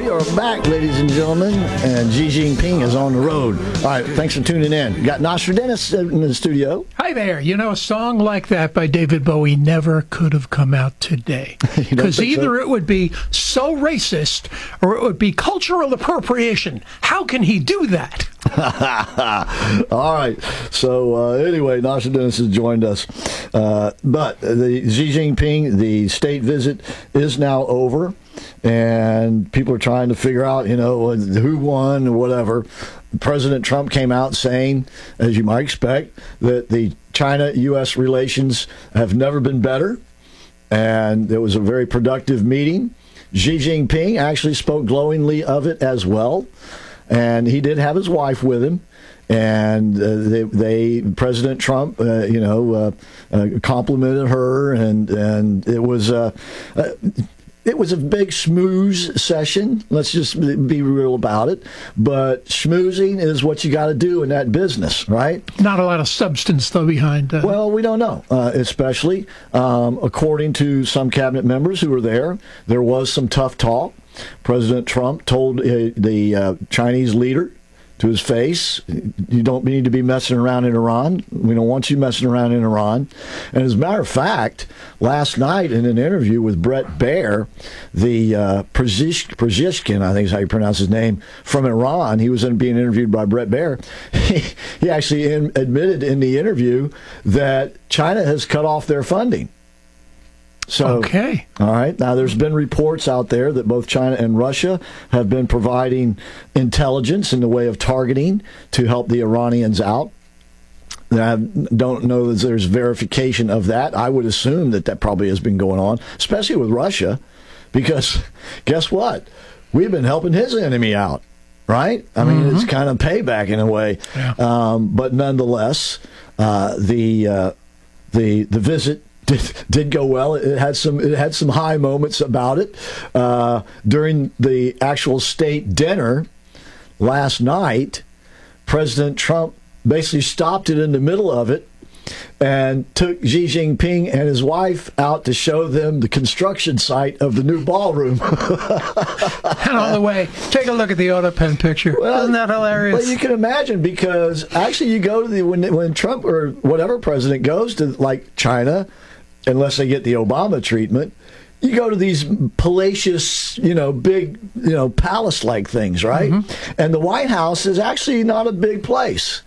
We are back, ladies and gentlemen, and Xi Jinping is on the road. All right, thanks for tuning in. We got Nostradamus in the studio. Hi there. You know, a song like that by David Bowie never could have come out today. Because either it would be so racist or it would be cultural appropriation. How can he do that? All right. So anyway, Nostradamus has joined us. But the Xi Jinping, the state visit is now over. And people are trying to figure out, who won or whatever. President Trump came out saying, as you might expect, that the China-U.S. relations have never been better. And it was a very productive meeting. Xi Jinping actually spoke glowingly of it as well. And he did have his wife with him. And President Trump, complimented her. And it was... It was a big schmooze session. Let's just be real about it. But schmoozing is what you got to do in that business, right? Not a lot of substance, though, behind that. Well, we don't know, especially according to some cabinet members who were there was some tough talk. President Trump told the Chinese leader to his face, you don't need to be messing around in Iran. We don't want you messing around in Iran. And as a matter of fact, last night in an interview with Brett Baier, the Pezeshkian, I think is how you pronounce his name, from Iran, he was being interviewed by Brett Baier. He actually admitted in the interview that China has cut off their funding. So, okay. All right. Now, there's been reports out there that both China and Russia have been providing intelligence in the way of targeting to help the Iranians out. I don't know that there's verification of that. I would assume that probably has been going on, especially with Russia, because guess what? We've been helping his enemy out, right? I mean, it's kind of payback in a way. Yeah. But nonetheless, the visit did go well. It had some high moments about it. During the actual state dinner last night, President Trump basically stopped it in the middle of it and took Xi Jinping and his wife out to show them the construction site of the new ballroom. And on the way, take a look at the AutoPen picture. Well, isn't that hilarious? Well, you can imagine, because actually you go to when Trump or whatever president goes to like China, unless they get the Obama treatment, you go to these palatial, big, palace-like things, right? And the White House is actually not a big place.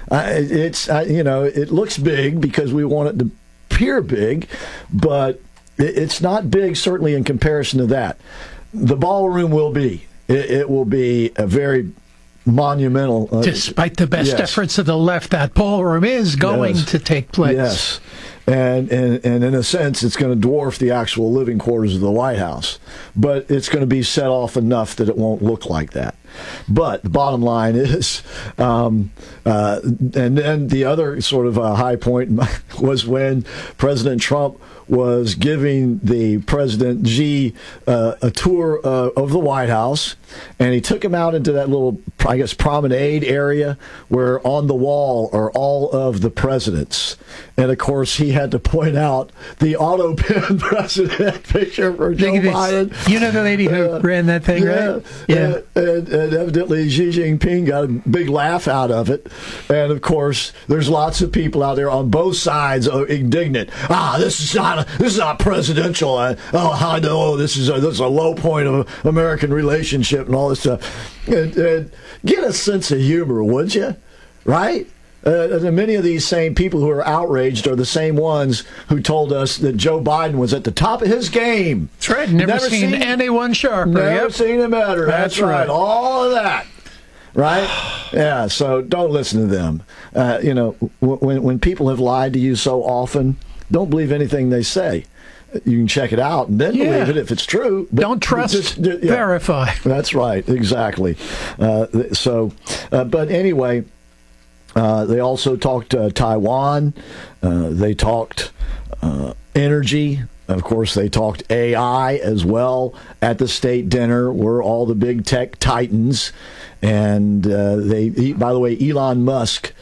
It looks big because we want it to appear big, but it's not big, certainly in comparison to that. The ballroom will be. It will be a very monumental. Despite the best efforts of the left, that ballroom is going to take place. Yes. And in a sense, it's going to dwarf the actual living quarters of the White House. But it's going to be set off enough that it won't look like that. But the bottom line is, and then the other sort of high point was when President Trump was giving the President Xi a tour of the White House, and he took him out into that little, I guess, promenade area where on the wall are all of the presidents. And, of course, he had to point out the AutoPen president picture for Joe Biden. You know the lady who ran that thing, right? Yeah. And evidently Xi Jinping got a big laugh out of it. And, of course, there's lots of people out there on both sides indignant. This is not presidential. I know this is a low point of American relationship and all this stuff. And get a sense of humor, would you? Right? Many of these same people who are outraged are the same ones who told us that Joe Biden was at the top of his game. That's right. Never seen anyone sharper. Never seen him better. That's right. All of that. Right? Yeah, so don't listen to them. When people have lied to you so often, don't believe anything they say. You can check it out and then believe it if it's true. But don't trust, verify. That's right, exactly. But anyway, they also talked Taiwan. They talked energy. Of course, they talked AI as well at the state dinner, where all the big tech titans. And by the way, Elon Musk